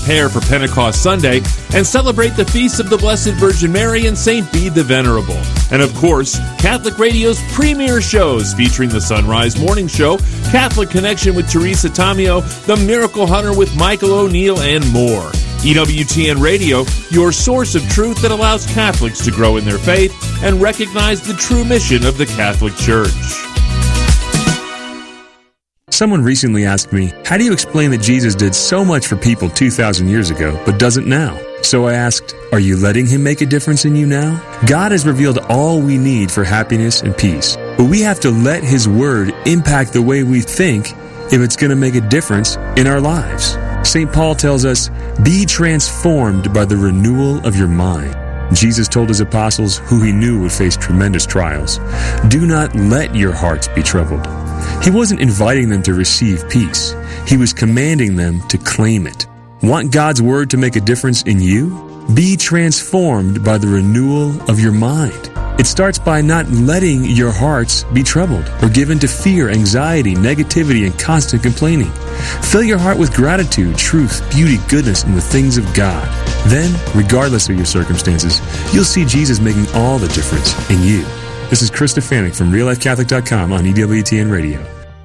prepare for Pentecost Sunday and celebrate the feasts of the Blessed Virgin Mary and St. Bede the Venerable. And of course, Catholic Radio's premier shows featuring the Sunrise Morning Show, Catholic Connection with Teresa Tamio, The Miracle Hunter with Michael O'Neill, and more. EWTN Radio, your source of truth that allows Catholics to grow in their faith and recognize the true mission of the Catholic Church. Someone recently asked me, how do you explain that Jesus did so much for people 2,000 years ago, but doesn't now? So I asked, are you letting Him make a difference in you now? God has revealed all we need for happiness and peace, but we have to let His Word impact the way we think if it's going to make a difference in our lives. St. Paul tells us, be transformed by the renewal of your mind. Jesus told His apostles, who He knew would face tremendous trials, do not let your hearts be troubled. He wasn't inviting them to receive peace. He was commanding them to claim it. Want God's Word to make a difference in you? Be transformed by the renewal of your mind. It starts by not letting your hearts be troubled or given to fear, anxiety, negativity, and constant complaining. Fill your heart with gratitude, truth, beauty, goodness, and the things of God. Then, regardless of your circumstances, you'll see Jesus making all the difference in you. This is Chris Stefanik from RealLifeCatholic.com on EWTN Radio.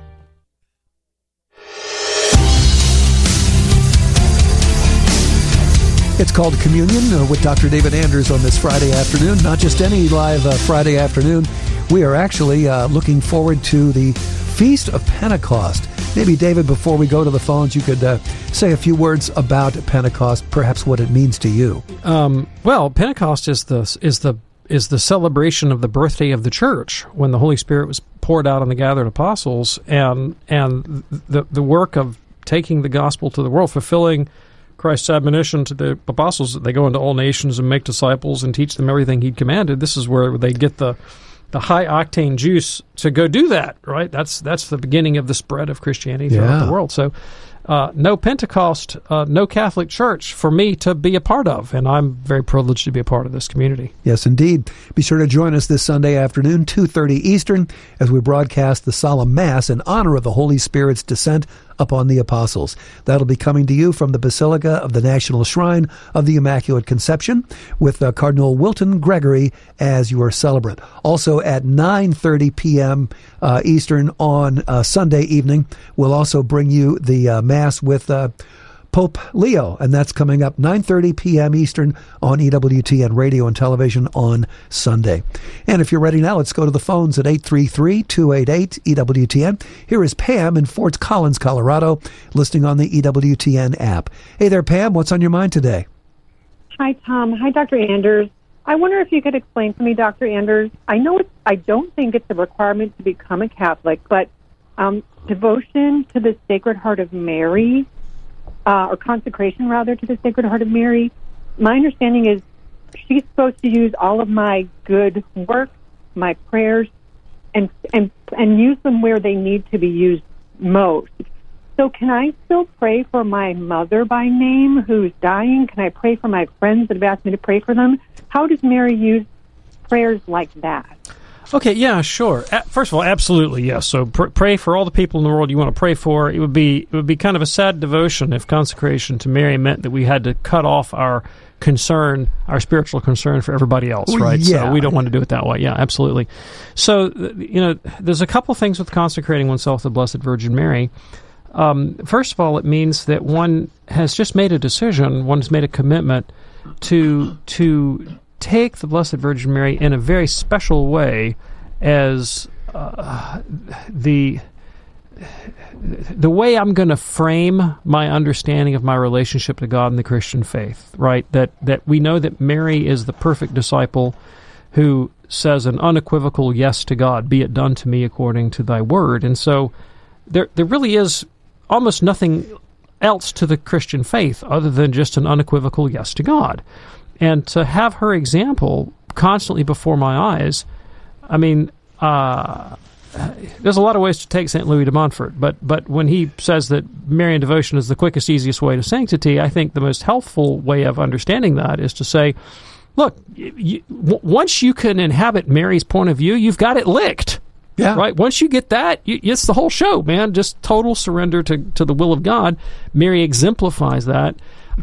It's called Communion with Dr. David Anders on this Friday afternoon. Not just any live Friday afternoon. We are actually looking forward to the Feast of Pentecost. Maybe, David, before we go to the phones, you could say a few words about Pentecost, perhaps what it means to you. Well, Pentecost is the celebration of the birthday of the church, when the Holy Spirit was poured out on the gathered apostles, and the work of taking the gospel to the world, fulfilling Christ's admonition to the apostles that they go into all nations and make disciples and teach them everything He'd commanded. This is where they get the high-octane juice to go do that, right? That's the beginning of the spread of Christianity throughout the world. So no Pentecost, no Catholic Church for me to be a part of, and I'm very privileged to be a part of this community. Yes, indeed. Be sure to join us this Sunday afternoon, 2:30 Eastern, as we broadcast the Solemn Mass in honor of the Holy Spirit's descent upon the apostles. That'll be coming to you from the Basilica of the National Shrine of the Immaculate Conception, with Cardinal Wilton Gregory as your celebrant. Also at 9:30 p.m. Eastern on Sunday evening, we'll also bring you the Mass with Pope Leo, and that's coming up 9:30 p.m. Eastern on EWTN Radio and Television on Sunday. And if you're ready now, let's go to the phones at 833-288-EWTN. Here is Pam in Fort Collins, Colorado, listening on the EWTN app. Hey there, Pam. What's on your mind today? Hi, Tom. Hi, Dr. Anders. I wonder if you could explain to me, Dr. Anders, I don't think it's a requirement to become a Catholic, but devotion to the Sacred Heart of Mary, or consecration, rather, to the Sacred Heart of Mary. My understanding is she's supposed to use all of my good work, my prayers, and use them where they need to be used most. So can I still pray for my mother by name who's dying? Can I pray for my friends that have asked me to pray for them? How does Mary use prayers like that? Okay, yeah, sure. First of all, absolutely, yes. So pray for all the people in the world you want to pray for. It would be kind of a sad devotion if consecration to Mary meant that we had to cut off our concern, our spiritual concern for everybody else, right? Yeah. So we don't want to do it that way. Yeah, absolutely. So, there's a couple things with consecrating oneself to the Blessed Virgin Mary. First of all, it means that one has just made a decision, one has made a commitment to take the Blessed Virgin Mary in a very special way as the way I'm going to frame my understanding of my relationship to God and the Christian faith, right? That we know that Mary is the perfect disciple who says an unequivocal yes to God, be it done to me according to thy word. And so there really is almost nothing else to the Christian faith other than just an unequivocal yes to God. And to have her example constantly before my eyes, I mean, there's a lot of ways to take St. Louis de Montfort, but when he says that Marian devotion is the quickest, easiest way to sanctity, I think the most helpful way of understanding that is to say, look, once you can inhabit Mary's point of view, you've got it licked. Yeah. Right? Once you get that, it's the whole show, man. Just total surrender to the will of God. Mary exemplifies that.